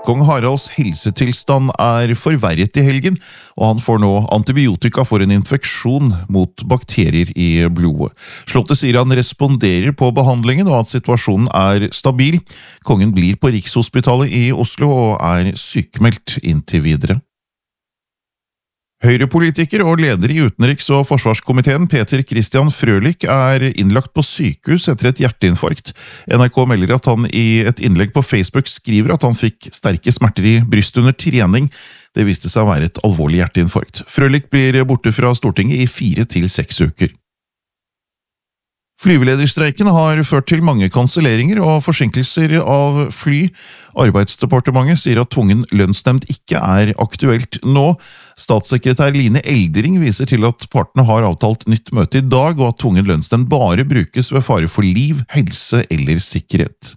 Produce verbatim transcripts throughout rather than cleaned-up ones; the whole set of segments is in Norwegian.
Kong Haralds helsetilstand er forverret i helgen, og han får nå antibiotika for en infeksjon mot bakterier i blodet. Slottet sier han responderer på behandlingen og at situasjonen er stabil. Kongen blir på Rikshospitalet i Oslo og er sykemeldt inntil videre. Høyrepolitiker og leder i utenriks- og forsvarskomiteen Peter Christian Frølich er innlagt på sykehus etter et hjerteinfarkt. N R K melder at han i et innlegg på Facebook skriver at han fikk sterke smerter i brystet under trening. Det viste seg å være et alvorlig hjerteinfarkt. Frølich blir borte fra Stortinget i fire til seks uker. Flyvelederstreiken har ført til mange kanselleringer og forsinkelser av fly. Arbeidsdepartementet sier at tvungen lønnsnemnd ikke er aktuelt nå. Statssekretær Line Eldring viser til at partene har avtalt nytt møte i dag, og at tvungen lønnsnemnd bare brukes ved fare for liv, helse eller sikkerhet.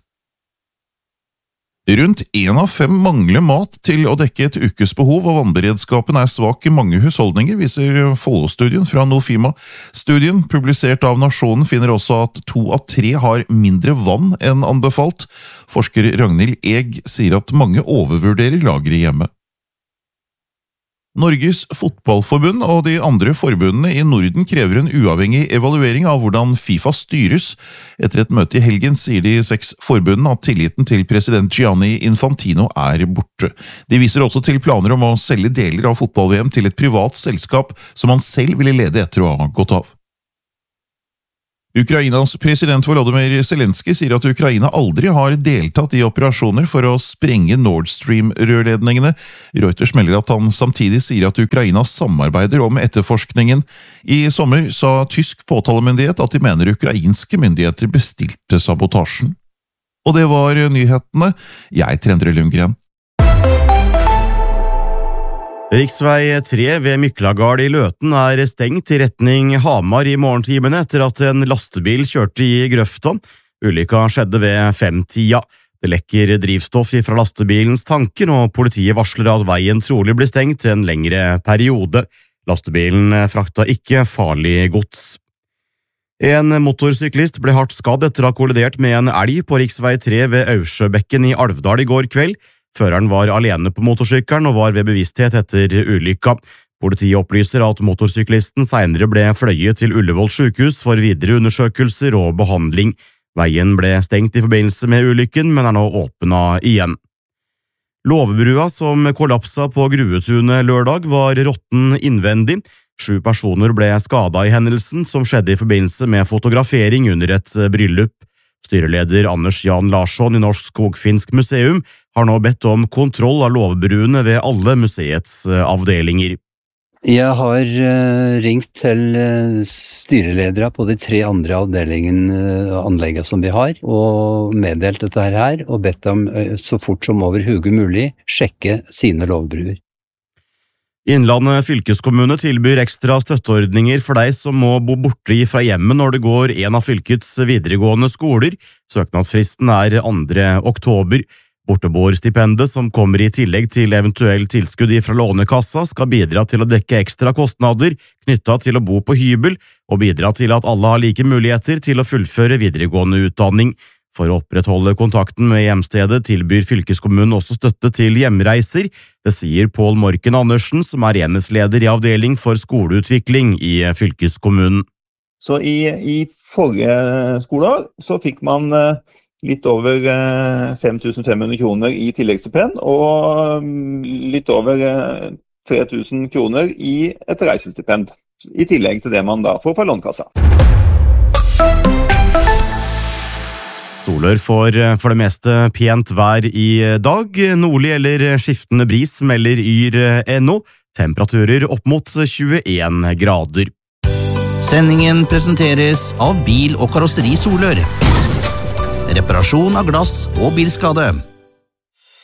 Rundt en av fem mangler mat til å dekke et ukes behov, og vannberedskapen er svak i mange husholdninger, viser Follo-studien fra Nofima. Studien, publisert av Nasjonen, finner også at to av tre har mindre vann enn anbefalt. Forsker Ragnhild Eg sier at mange overvurderer lageret hjemme. Norges fotballforbund og de andre forbundene i Norden krever en uavhengig evaluering av hvordan FIFA styres. Etter et møte i helgen sier de seks forbundene at tilliten til president Gianni Infantino er borte. De viser også til planer om å selge deler av fotball-V M til et privat selskap som han selv ville lede etter å ha gått av. Ukrainas president Volodymyr Zelensky sier at Ukraina aldri har deltatt i operasjoner for å sprenge Nord Stream-rørledningene. Reuters melder at han samtidig sier at Ukraina samarbeider om etterforskningen. I sommer sa tysk påtalemyndighet at de mener ukrainske myndigheter bestilte sabotasjen. Og det var nyhetene. Jeg er Endre Lundgren. Riksvei tre ved Myklagard i Løten er stengt i retning Hamar i morgentimene etter at en lastebil kjørte i grøfta. Ulykka skjedde ved femtida. Det lekker drivstoff fra lastebilens tanker, og politiet varsler at veien trolig blir stengt en lengre periode. Lastebilen frakta ikke farlig gods. En motorsyklist ble hardt skadd etter å ha kollidert med en elg på riksvei tre ved Aursjøbekken i Alvdal i går kveld. Føreren var alene på motorsykkelen og var ved bevissthet etter ulykka. Politiet opplyser at motorsyklisten senere ble fløyet til Ullevål sykehus for videre undersøkelser og behandling. Veien ble stengt i forbindelse med ulykken, men er nå åpnet igjen. Låvebrua som kollapsa på Gruetunet lørdag var råtten innvendig. Sju personer ble skadet i hendelsen som skjedde i forbindelse med fotografering under et bryllup. Styreleder Anders Jan Larsson i Norsk Skogfinsk museum har nå bedt om kontroll av låvebruene ved alle museets avdelinger. Jeg har ringt til styreledere på de tre andre avdelingene anleggene som vi har, og meddelt dette her, og bedt dem så fort som overhodet mulig sjekke sine låvebruer. Innlandet fylkeskommune tilbyr ekstra støtteordninger for deg som må bo borte fra hjemmet når det går en av fylkets videregående skoler. Søknadsfristen er andre oktober. Borteboerstipendet, som kommer i tillegg til eventuell tilskudd fra Lånekassa, skal bidra til å dekke ekstra kostnader knyttet til å bo på hybel, og bidra til at alle har like muligheter til å fullføre videregående utdanning. For å opprettholde kontakten med hjemstedet tilbyr fylkeskommunen også støtte til hjemreiser. Det sier Pål Morken Andersen, som er enhetsleder i avdeling for skoleutvikling i fylkeskommunen. Så i, i forrige skoleår så fikk man litt over fem tusen fem hundre kroner i tilleggsstipend, og litt over tre tusen kroner i et reisestipend, i tillegg til det man da får fra Lånekassa. Solør får for det meste pent vær i dag. Nordlig eller skiftende bris melder yr punkt no. Temperaturer opp mot tjueen grader. Sendingen presenteres av Bil- og Karosseri Solør. Reparasjon av glass og bilskade.